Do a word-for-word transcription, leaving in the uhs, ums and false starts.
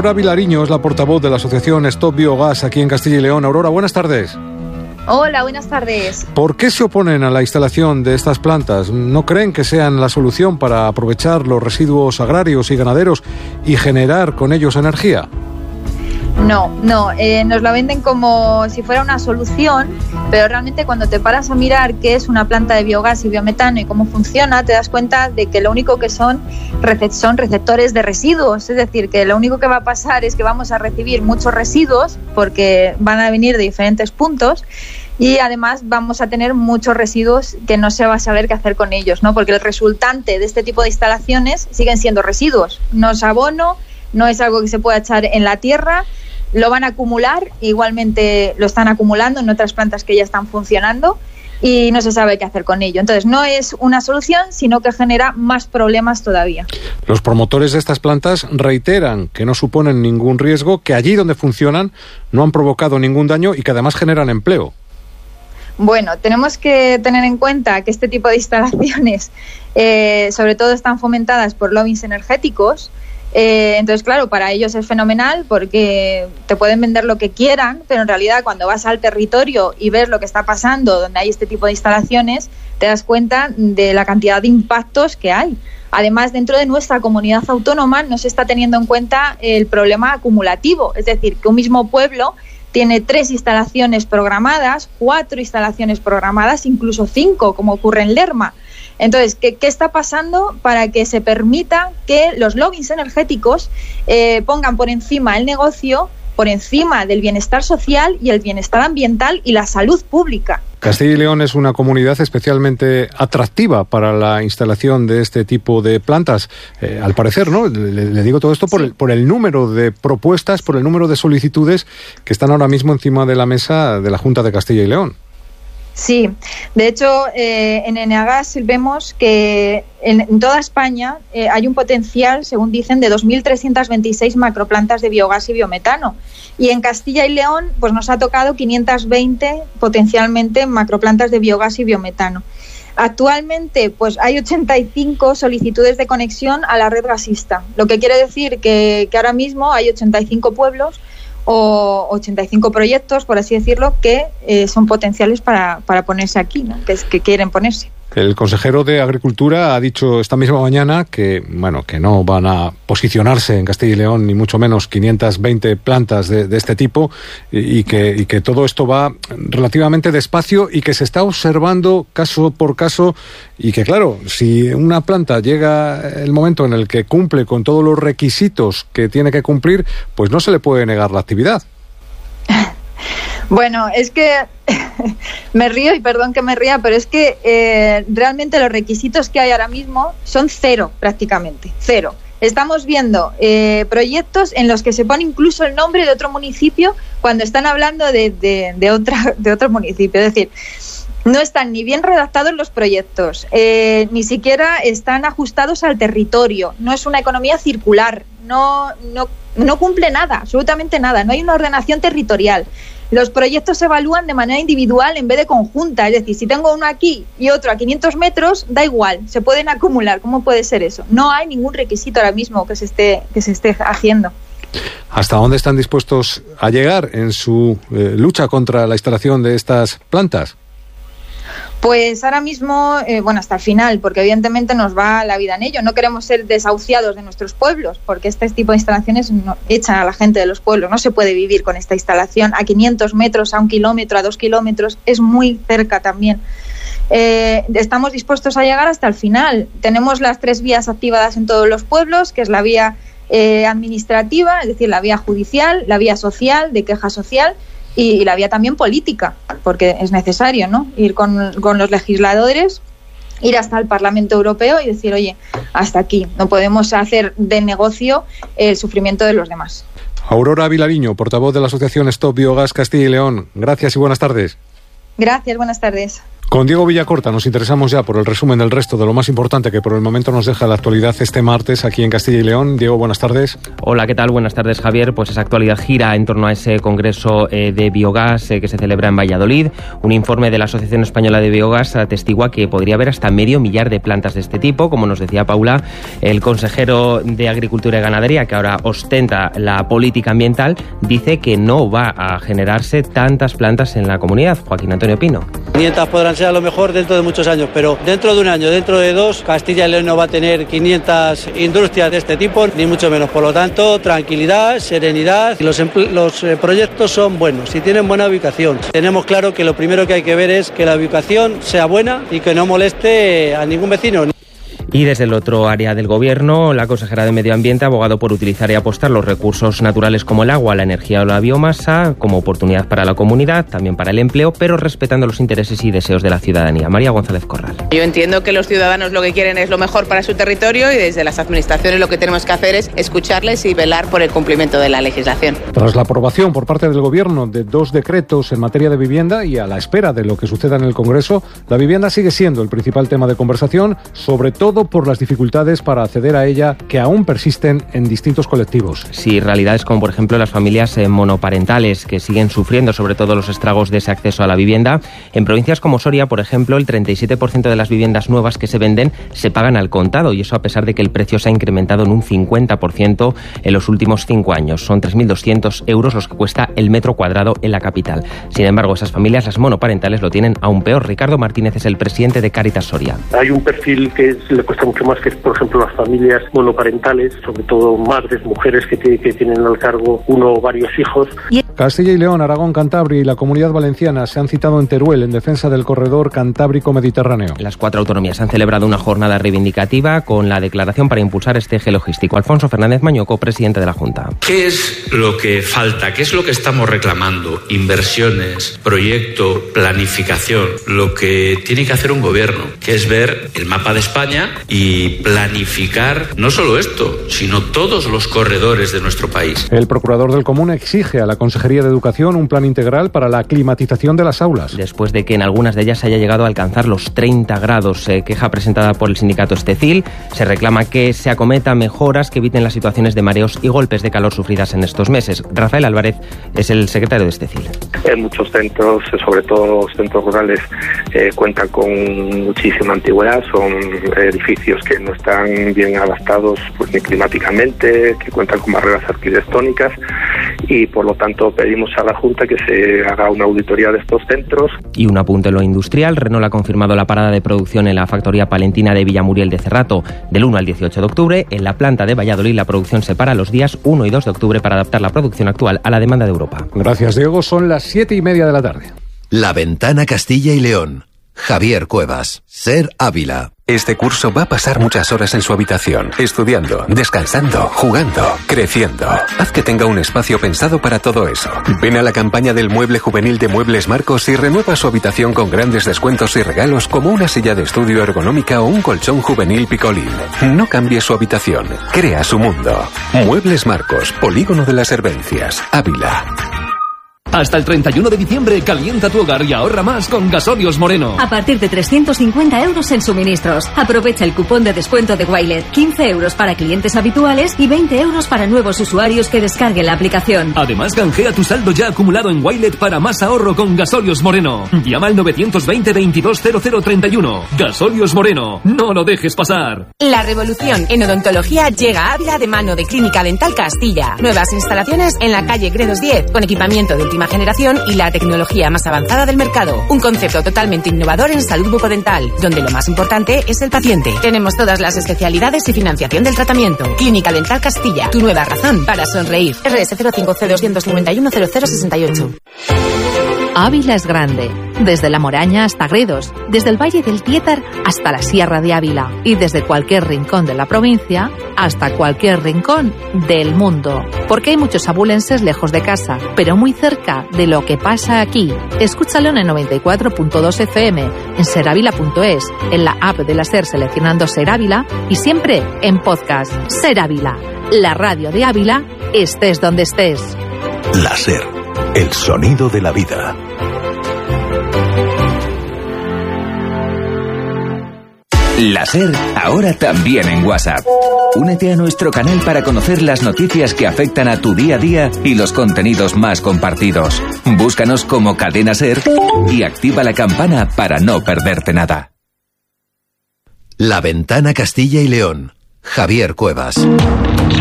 Aurora Vilariño es la portavoz de la asociación Stop Biogas aquí en Castilla y León. Aurora, buenas tardes. Hola, buenas tardes. ¿Por qué se oponen a la instalación de estas plantas? ¿No creen que sean la solución para aprovechar los residuos agrarios y ganaderos y generar con ellos energía? No, no, eh, nos lo venden como si fuera una solución, pero realmente cuando te paras a mirar qué es una planta de biogás y biometano y cómo funciona, te das cuenta de que lo único que son son receptores de residuos, es decir, que lo único que va a pasar es que vamos a recibir muchos residuos porque van a venir de diferentes puntos y además vamos a tener muchos residuos que no se va a saber qué hacer con ellos, ¿no? Porque el resultante de este tipo de instalaciones siguen siendo residuos, no es abono, no es algo que se pueda echar en la tierra. Lo van a acumular, igualmente lo están acumulando en otras plantas que ya están funcionando y no se sabe qué hacer con ello. Entonces no es una solución, sino que genera más problemas todavía. Los promotores de estas plantas reiteran que no suponen ningún riesgo, que allí donde funcionan no han provocado ningún daño y que además generan empleo. Bueno, tenemos que tener en cuenta que este tipo de instalaciones eh, sobre todo están fomentadas por lobbies energéticos. Eh, entonces, claro, para ellos es fenomenal porque te pueden vender lo que quieran, pero en realidad cuando vas al territorio y ves lo que está pasando donde hay este tipo de instalaciones, te das cuenta de la cantidad de impactos que hay. Además, dentro de nuestra comunidad autónoma no se está teniendo en cuenta el problema acumulativo, es decir, que un mismo pueblo tiene tres instalaciones programadas, cuatro instalaciones programadas, incluso cinco, como ocurre en Lerma. Entonces, ¿qué, qué está pasando para que se permita que los lobbies energéticos eh, pongan por encima el negocio, por encima del bienestar social y el bienestar ambiental y la salud pública? Castilla y León es una comunidad especialmente atractiva para la instalación de este tipo de plantas, eh, al parecer, ¿no? Le, le digo todo esto por, sí. el, por el número de propuestas, por el número de solicitudes que están ahora mismo encima de la mesa de la Junta de Castilla y León. Sí, de hecho eh, en Eneagas vemos que en, en toda España eh, hay un potencial, según dicen, de dos mil trescientas veintiséis macroplantas de biogás y biometano y en Castilla y León pues nos ha tocado quinientas veinte potencialmente macroplantas de biogás y biometano. Actualmente pues hay ochenta y cinco solicitudes de conexión a la red gasista, lo que quiere decir que, que ahora mismo hay ochenta y cinco pueblos o ochenta y cinco proyectos, por así decirlo, que eh, son potenciales para, para ponerse aquí, ¿no? que, que quieren ponerse. El consejero de Agricultura ha dicho esta misma mañana que, bueno, que no van a posicionarse en Castilla y León ni mucho menos quinientas veinte plantas de, de este tipo y, y, que, y que todo esto va relativamente despacio y que se está observando caso por caso y que, claro, si una planta llega el momento en el que cumple con todos los requisitos que tiene que cumplir, pues no se le puede negar la actividad. Bueno, es que me río y perdón que me ría, pero es que eh, realmente los requisitos que hay ahora mismo son cero prácticamente, cero. Estamos viendo eh, proyectos en los que se pone incluso el nombre de otro municipio cuando están hablando de, de, de, otra, de otro municipio. Es decir, no están ni bien redactados los proyectos, eh, ni siquiera están ajustados al territorio, no es una economía circular, no, no, no cumple nada, absolutamente nada, no hay una ordenación territorial. Los proyectos se evalúan de manera individual en vez de conjunta, es decir, si tengo uno aquí y otro a quinientos metros, da igual, se pueden acumular. ¿Cómo puede ser eso? No hay ningún requisito ahora mismo que se esté, que se esté haciendo. ¿Hasta dónde están dispuestos a llegar en su eh, lucha contra la instalación de estas plantas? Pues ahora mismo, eh, bueno, hasta el final, porque evidentemente nos va la vida en ello. No queremos ser desahuciados de nuestros pueblos, porque este tipo de instalaciones no, echan a la gente de los pueblos. No se puede vivir con esta instalación a quinientos metros, a un kilómetro, a dos kilómetros. Es muy cerca también. Eh, estamos dispuestos a llegar hasta el final. Tenemos las tres vías activadas en todos los pueblos, que es la vía eh, administrativa, es decir, la vía judicial, la vía social, de queja social, y, y la vía también política, porque es necesario, ¿no? Ir con, con los legisladores, ir hasta el Parlamento Europeo y decir, oye, hasta aquí, no podemos hacer de negocio el sufrimiento de los demás. Aurora Vilariño, portavoz de la asociación Stop Biogas Castilla y León. Gracias y buenas tardes. Gracias, buenas tardes. Con Diego Villacorta nos interesamos ya por el resumen del resto de lo más importante que por el momento nos deja la actualidad este martes aquí en Castilla y León. Diego, buenas tardes. Hola, ¿qué tal? Buenas tardes, Javier. Pues esa actualidad gira en torno a ese congreso eh, de biogás eh, que se celebra en Valladolid. Un informe de la Asociación Española de Biogás atestigua que podría haber hasta medio millar de plantas de este tipo. Como nos decía Paula, el consejero de Agricultura y Ganadería, que ahora ostenta la política ambiental, dice que no va a generarse tantas plantas en la comunidad. Joaquín Antonio Pino. quinientas podrán ser a lo mejor dentro de muchos años, pero dentro de un año, dentro de dos, Castilla y León no va a tener quinientas industrias de este tipo, ni mucho menos. Por lo tanto, tranquilidad, serenidad. Los, los eh, proyectos son buenos y tienen buena ubicación. Tenemos claro que lo primero que hay que ver es que la ubicación sea buena y que no moleste a ningún vecino. Y desde el otro área del Gobierno, la consejera de Medio Ambiente ha abogado por utilizar y apostar los recursos naturales como el agua, la energía o la biomasa como oportunidad para la comunidad, también para el empleo, pero respetando los intereses y deseos de la ciudadanía. María González Corral. Yo entiendo que los ciudadanos lo que quieren es lo mejor para su territorio y desde las administraciones lo que tenemos que hacer es escucharles y velar por el cumplimiento de la legislación. Tras la aprobación por parte del Gobierno de dos decretos en materia de vivienda y a la espera de lo que suceda en el Congreso, la vivienda sigue siendo el principal tema de conversación, sobre todo por las dificultades para acceder a ella que aún persisten en distintos colectivos. Sí, realidades como por ejemplo las familias monoparentales que siguen sufriendo sobre todo los estragos de ese acceso a la vivienda. En provincias como Soria, por ejemplo, el treinta y siete por ciento de las viviendas nuevas que se venden se pagan al contado, y eso a pesar de que el precio se ha incrementado en un cincuenta por ciento en los últimos cinco años. Son tres mil doscientos euros los que cuesta el metro cuadrado en la capital. Sin embargo, esas familias, las monoparentales, lo tienen aún peor. Ricardo Martínez es el presidente de Cáritas Soria. Hay un perfil que le cuesta mucho más, que es, por ejemplo, las familias monoparentales, sobre todo madres, mujeres que, que, que tienen al cargo uno o varios hijos. Castilla y León, Aragón, Cantabria y la Comunidad Valenciana se han citado en Teruel en defensa del corredor cantábrico-mediterráneo. Las cuatro autonomías han celebrado una jornada reivindicativa con la declaración para impulsar este eje logístico. Alfonso Fernández Mañoco, presidente de la Junta. ¿Qué es lo que falta? ¿Qué es lo que estamos reclamando? Inversiones, proyecto, planificación. Lo que tiene que hacer un gobierno, que es ver el mapa de España y planificar no solo esto, sino todos los corredores de nuestro país. El procurador del Común exige a la Consejería de Educación un plan integral para la climatización de las aulas. Después de que en algunas de ellas se haya llegado a alcanzar los treinta grados, eh, queja presentada por el sindicato Estecil, se reclama que se acometa mejoras que eviten las situaciones de mareos y golpes de calor sufridas en estos meses. Rafael Álvarez es el secretario de Estecil. En muchos centros, sobre todo los centros rurales, eh, cuentan con muchísima antigüedad, son edificios que no están bien adaptados pues ni climáticamente, que cuentan con barreras arquitectónicas, y por lo tanto pedimos a la Junta que se haga una auditoría de estos centros. Y un apunte en lo industrial, Renault ha confirmado la parada de producción en la factoría palentina de Villamuriel de Cerrato del uno al dieciocho de octubre. En la planta de Valladolid la producción se para los días uno y dos de octubre para adaptar la producción actual a la demanda de Europa. Gracias, Diego. Son las siete y media de la tarde. La Ventana Castilla y León. Javier Cuevas. Ser Ávila. Este curso va a pasar muchas horas en su habitación, estudiando, descansando, jugando, creciendo. Haz que tenga un espacio pensado para todo eso. Ven a la campaña del mueble juvenil de Muebles Marcos y renueva su habitación con grandes descuentos y regalos como una silla de estudio ergonómica o un colchón juvenil Picolín. No cambie su habitación, crea su mundo. Muebles Marcos, Polígono de las Herbencias, Ávila. Hasta el treinta y uno de diciembre, calienta tu hogar y ahorra más con Gasolios Moreno. A partir de trescientos cincuenta euros en suministros. Aprovecha el cupón de descuento de Wilet. quince euros para clientes habituales y veinte euros para nuevos usuarios que descarguen la aplicación. Además, canjea tu saldo ya acumulado en Wilet para más ahorro con Gasolios Moreno. Llama al novecientos veinte veintidós cero cero treinta y uno. Gasolios Moreno. No lo dejes pasar. La revolución en odontología llega a Ávila de mano de Clínica Dental Castilla. Nuevas instalaciones en la calle Gredos diez con equipamiento de última generación y la tecnología más avanzada del mercado. Un concepto totalmente innovador en salud bucodental, donde lo más importante es el paciente. Tenemos todas las especialidades y financiación del tratamiento. Clínica Dental Castilla, tu nueva razón para sonreír. R S cero cinco C dos cinco uno cero cero seis ocho. Ávila es grande, desde La Moraña hasta Gredos, desde el Valle del Tiétar hasta la Sierra de Ávila y desde cualquier rincón de la provincia hasta cualquier rincón del mundo. Porque hay muchos abulenses lejos de casa, pero muy cerca de lo que pasa aquí. Escúchalo en el noventa y cuatro punto dos F M, en serávila punto es, en la app de la SER seleccionando Ser Ávila y siempre en podcast. Ser Ávila, la radio de Ávila, estés donde estés. La SER, el sonido de la vida. La SER, ahora también en WhatsApp. Únete a nuestro canal para conocer las noticias que afectan a tu día a día y los contenidos más compartidos. Búscanos como Cadena SER y activa la campana para no perderte nada. La Ventana Castilla y León. Javier Cuevas.